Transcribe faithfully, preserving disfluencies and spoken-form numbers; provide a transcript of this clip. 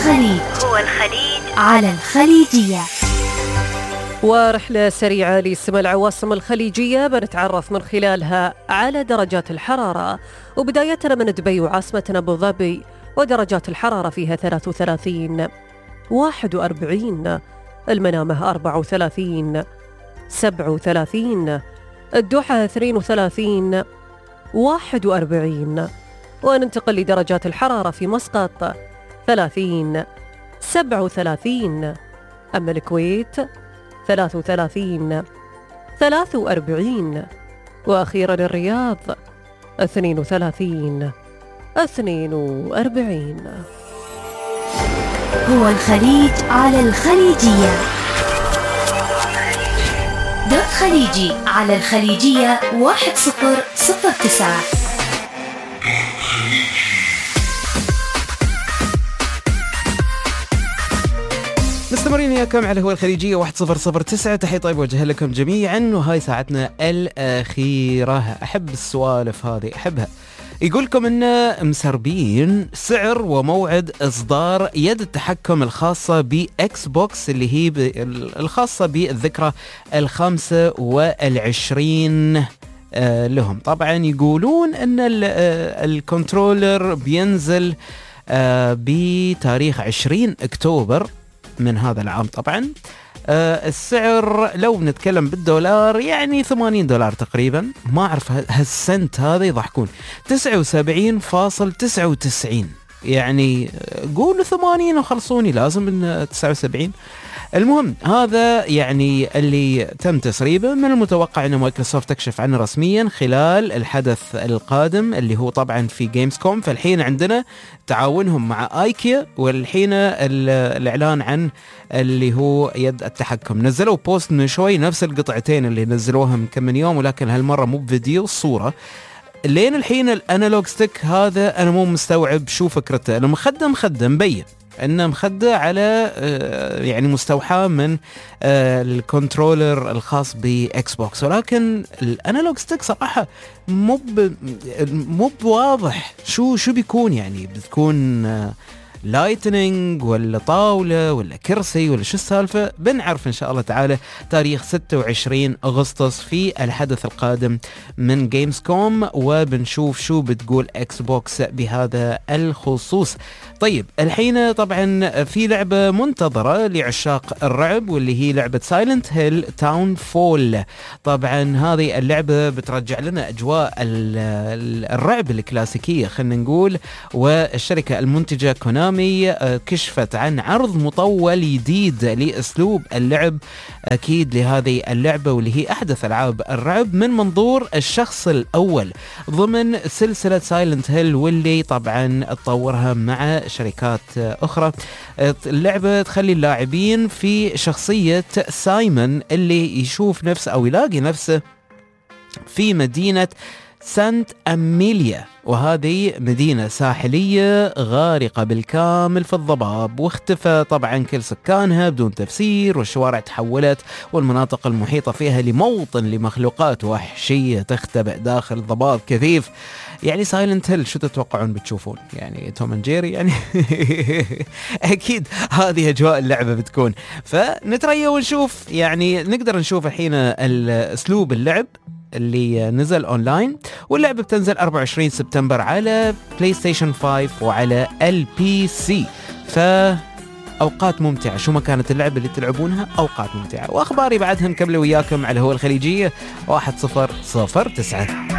الخليج هو الخليج على الخليجية. ورحلة سريعة لسما العواصم الخليجية بنتعرف من خلالها على درجات الحرارة، وبدايتنا من دبي وعاصمتنا أبو ظبي، ودرجات الحرارة فيها ثلاثة وثلاثين، واحد وأربعين، المنامة أربعة وثلاثين، سبعة وثلاثين، الدوحة اثنين وثلاثين، واحد وأربعين. وننتقل لدرجات الحرارة في مسقط ثلاثين، سبعة وثلاثين، أما الكويت ثلاثة وثلاثين، ثلاثة وأربعين، وأخيرا الرياض اثنين وثلاثين، اثنين وأربعين. هو الخليج على الخليجية. دوت خليجي على الخليجية واحد صفر صفر تسعة. مستمرين وياكم على هو الخليجية واحد صفر صفر تسعة. تحية طيب وجه لكم جميعا، وهاي ساعتنا الأخيرة. أحب السوالف هذه، أحبها. يقولكم إن مسربين سعر وموعد إصدار يد التحكم الخاصة بإكس بوكس، اللي هي الخاصة بالذكرى الخامسة والعشرين لهم. طبعا يقولون إن الكنترولر بينزل بتاريخ عشرين أكتوبر من هذا العام. طبعا أه السعر لو نتكلم بالدولار يعني ثمانين دولار تقريبا. ما أعرف هالسنت هذا يضحكون، تسعة وسبعين فاصل تسعة وتسعين، يعني قولوا ثمانين وخلصوني، لازم من تسعة وسبعين. المهم هذا يعني اللي تم تسريبه. من المتوقع أن مايكروسوفت تكشف عنه رسميا خلال الحدث القادم اللي هو طبعا في جيمز كوم. فالحين عندنا تعاونهم مع آيكيا، والحين الإعلان عن اللي هو يد التحكم. نزلوا بوست من شوي نفس القطعتين اللي نزلوها من كم من يوم، ولكن هالمرة مو بفيديو، صورة. لين الحين الانالوج ستيك هذا أنا مو مستوعب شو فكرته. أنا مخدة مخدة مبين انه مخدة على يعني مستوحى من الكنترولر الخاص باكس بوكس، ولكن الانالوج ستيك صراحة مو مو واضح شو شو بيكون. يعني بتكون لايتنينج ولا طاولة ولا كرسي ولا شو السالفة؟ بنعرف إن شاء الله تعالى تاريخ ستة وعشرين أغسطس في الحدث القادم من جيمز كوم، وبنشوف شو بتقول إكس بوكس بهذا الخصوص. طيب الحين طبعا في لعبة منتظرة لعشاق الرعب، واللي هي لعبة سايلنت هيل تاون فول. طبعا هذه اللعبة بترجع لنا أجواء الرعب الكلاسيكية خلينا نقول. والشركة المنتجة كونامي كشفت عن عرض مطول جديد لأسلوب اللعب أكيد لهذه اللعبة، واللي هي أحدث ألعاب الرعب من منظور الشخص الأول ضمن سلسلة سايلنت هيل، واللي طبعا تطورها مع شركات أخرى. اللعبة تخلي اللاعبين في شخصية سايمون اللي يشوف نفسه أو يلاقي نفسه في مدينة سانت أميليا، وهذه مدينة ساحلية غارقة بالكامل في الضباب، واختفى طبعا كل سكانها بدون تفسير، والشوارع تحولت والمناطق المحيطة فيها لموطن لمخلوقات وحشية تختبئ داخل ضباب كثيف. يعني سايلنت هيل شو تتوقعون بتشوفون؟ يعني توم اند جيري يعني أكيد هذه أجواء اللعبة بتكون. فنتريا ونشوف، يعني نقدر نشوف الحين الأسلوب اللعب اللي نزل أونلاين، واللعبة بتنزل أربعة وعشرين سبتمبر على بلاي ستيشن خمسة وعلى البي سي. فأوقات ممتعة، شو ما كانت اللعبة اللي تلعبونها أوقات ممتعة. وأخباري بعدها نكمل وياكم على هو الخليجية واحد صفر صفر تسعة.